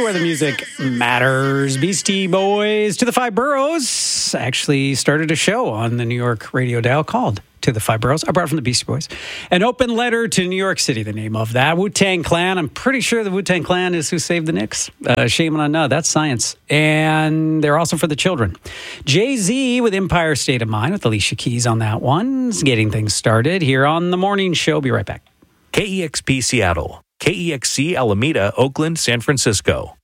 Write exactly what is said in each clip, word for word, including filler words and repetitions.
where the music matters. Beastie Boys to the Five Boroughs actually started a show on the New York radio dial called To the Five Boroughs. I brought it from the Beastie Boys. An open letter to New York City, the name of that. Wu-Tang Clan. I'm pretty sure the Wu-Tang Clan is who saved the Knicks. Uh, shame on no, that's science. And they're also for the children. Jay-Z with Empire State of Mind with Alicia Keys on that one. Is getting things started here on The Morning Show. Be right back. K E X P Seattle. K E X C Alameda, Oakland, San Francisco.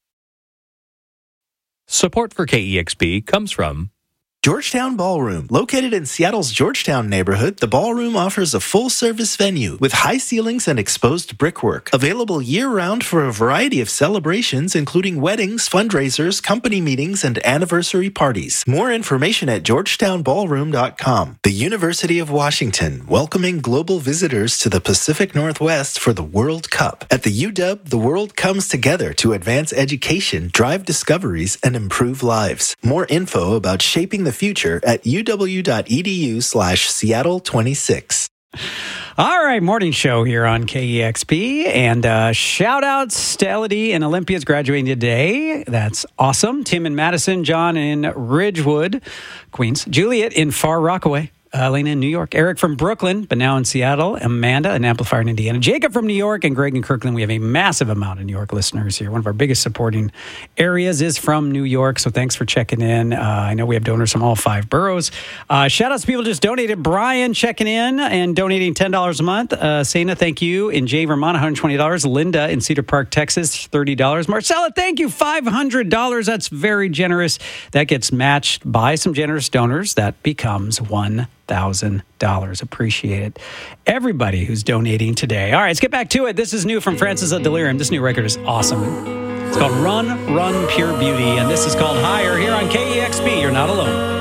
Support for K E X P comes from Georgetown Ballroom. Located in Seattle's Georgetown neighborhood, the Ballroom offers a full-service venue with high ceilings and exposed brickwork. Available year-round for a variety of celebrations, including weddings, fundraisers, company meetings, and anniversary parties. More information at georgetown ballroom dot com. The University of Washington, welcoming global visitors to the Pacific Northwest for the World Cup. At the U W, the world comes together to advance education, drive discoveries, and improve lives. More info about shaping the future at uw.edu slash Seattle 26. All right, morning show here on K E X P. And uh, shout outs to Elodie and Olympia's graduating today. That's awesome. Tim in Madison, John in Ridgewood, Queens, Juliet in Far Rockaway. Uh, Elena in New York, Eric from Brooklyn, but now in Seattle, Amanda, an amplifier in Indiana, Jacob from New York, and Greg in Kirkland. We have a massive amount of New York listeners here. One of our biggest supporting areas is from New York, so thanks for checking in. Uh, I know we have donors from all five boroughs. Uh, shout out to people just donated. Brian checking in and donating ten dollars a month. Uh, Sana, thank you. In Jay, Vermont, one hundred twenty dollars. Linda in Cedar Park, Texas, thirty dollars. Marcella, thank you, five hundred dollars. That's very generous. That gets matched by some generous donors. That becomes one thousand dollars. Appreciate it. Everybody who's donating today. All right, let's get back to it. This is new from Francis of Delirium. This new record is awesome. It's called Run, Run, Pure Beauty, and this is called Higher here on K E X P. You're not alone.